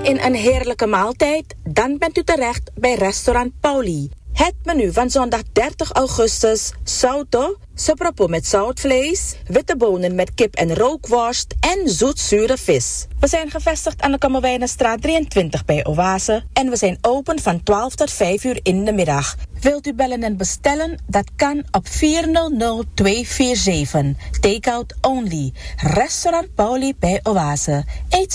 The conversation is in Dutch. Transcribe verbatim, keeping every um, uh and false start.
in een heerlijke maaltijd? Dan bent u terecht bij restaurant Pauli. Het menu van zondag dertig augustus: sauto, sopropo met zoutvlees, witte bonen met kip en rookworst en zoetzure vis. We zijn gevestigd aan de Kammerwijnenstraat drieëntwintig bij Oase en we zijn open van twaalf tot vijf uur in de middag. Wilt u bellen en bestellen? Dat kan op vier nul nul twee vier zeven. Takeout only. Restaurant Pauli bij Oase. Eet